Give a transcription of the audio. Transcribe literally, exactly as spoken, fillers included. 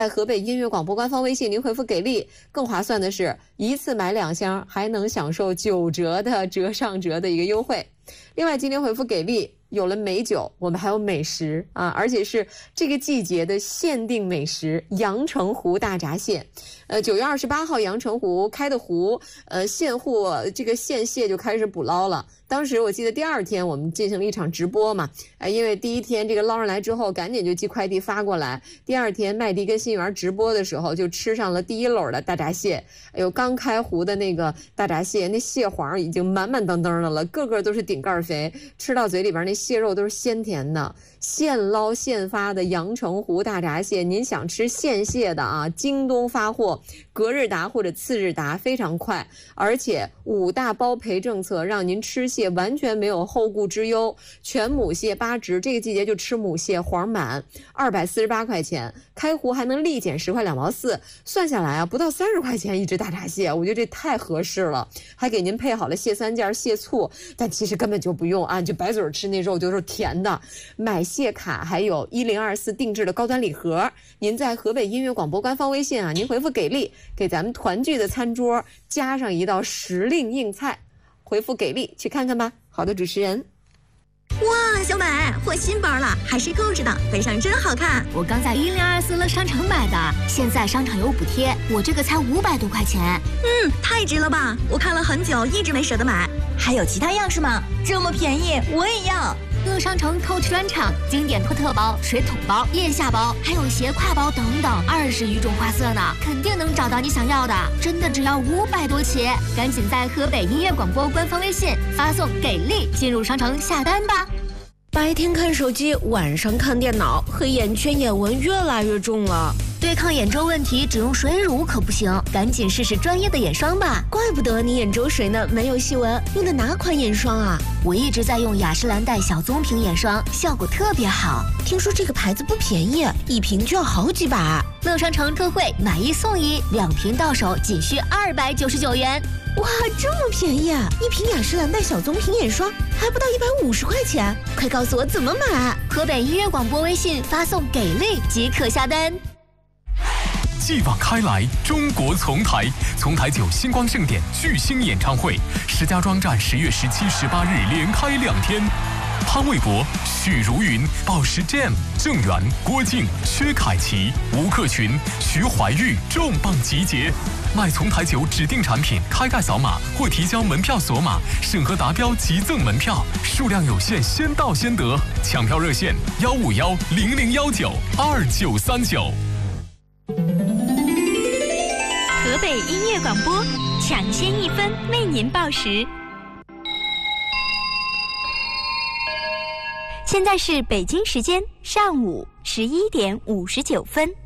在河北音乐广播官方微信，您回复给力，更划算的是一次买两箱，还能享受九折的折上折的一个优惠。另外，今天回复给力，有了美酒，我们还有美食啊，而且是这个季节的限定美食——阳澄湖大闸蟹。呃，九月二十八号，阳澄湖开的湖，呃，现货这个现蟹就开始捕捞了。当时我记得第二天我们进行了一场直播嘛，呃，因为第一天这个捞上来之后，赶紧就寄快递发过来。第二天麦迪跟新源直播的时候，就吃上了第一篓的大闸蟹。哎呦，刚开湖的那个大闸蟹，那蟹黄已经满满当当的了，个个都是顶盖肥，吃到嘴里边那蟹肉都是鲜甜的。现捞现发的阳澄湖大闸蟹，您想吃现蟹的啊，京东发货，隔日达或者次日达，非常快，而且五大包赔政策，让您吃蟹完全没有后顾之忧。全母蟹八只，这个季节就吃母蟹，黄满，二百四十八块钱，开湖还能立减十块两毛四，算下来啊，不到三十块钱一只大闸蟹，我觉得这太合适了，还给您配好了蟹三件、蟹醋，但其实根本就不用啊，就白嘴吃那肉就是甜的。买蟹卡还有一零二四定制的高端礼盒，您在河北音乐广播官方微信啊，您回复给力，给咱们团聚的餐桌加上一道时令硬菜，回复给力去看看吧。好的，主持人。 哇，小美，换新包了，还是购置的，背上真好看。 我刚在一零二四乐商城买的，现在商场有补贴，我这个才五百多块钱。 嗯，太值了吧！我看了很久，一直没舍得买。还有其他样式吗？这么便宜，我也要。 乐商城 Coach 专场，经典托特包、水桶包、腋下包，还有斜挎包等等，二十余种花色呢，肯定能找到你想要的。真的只要五百多起，赶紧在河北音乐广播官方微信发送“给力”进入商城下单吧。 白天看手机，晚上看电脑，黑眼圈、眼纹越来越重了。 对抗眼周问题，只用水乳可不行，赶紧试试专业的眼霜吧。 怪不得你眼周水呢，没有细纹。用的哪款眼霜啊？ 我一直在用雅诗兰黛小棕瓶眼霜，效果特别好。 听说这个牌子不便宜，一瓶就要好几百。 乐商城特惠，买一送一，两瓶到手仅需二百九十九元。 哇，这么便宜啊！一瓶雅诗兰黛小棕瓶眼霜还不到一百五十块钱，快告诉我怎么买！ 河北音乐广播微信发送“给力”即可下单。 继往开来，中国丛台，丛台酒星光盛典巨星演唱会，石家庄站十月十七、十八日连开两天。潘玮柏、许茹芸、宝石 Jam、郑源、郭靖、薛凯琪、吴克群、徐怀钰重磅集结。买丛台酒指定产品，开盖扫码或提交门票锁码，审核达标即赠门票，数量有限，先到先得。抢票热线：幺五幺零零幺九二九三九。 河北音乐广播，抢先一分为您报时。现在是北京时间上午十一点五十九分。